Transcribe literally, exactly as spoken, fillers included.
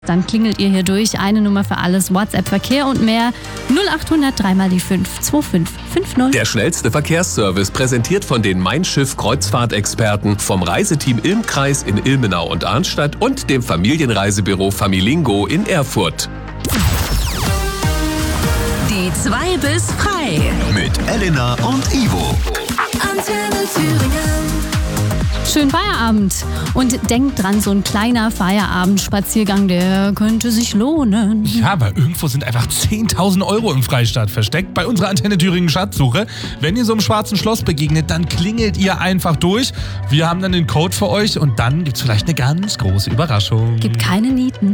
Dann klingelt ihr hier durch. Eine Nummer für alles, WhatsApp, Verkehr und mehr. null acht hundert drei mal die fünf zwei fünf fünf null. Der schnellste Verkehrsservice, präsentiert von den Mein Schiff Kreuzfahrtexperten vom Reiseteam Ilm-Kreis in Ilmenau und Arnstadt und dem Familienreisebüro Familingo in Erfurt. Die zwei bis frei. Mit Elena und Ivo. Antenne Thüringen. Schönen Feierabend. Und denkt dran, so ein kleiner Feierabendspaziergang, der könnte sich lohnen. Ja, aber irgendwo sind einfach zehntausend Euro im Freistaat versteckt bei unserer Antenne Thüringen Schatzsuche. Wenn ihr so einem schwarzen Schloss begegnet, dann klingelt ihr einfach durch. Wir haben dann den Code für euch und dann gibt's vielleicht eine ganz große Überraschung. Gibt keine Nieten.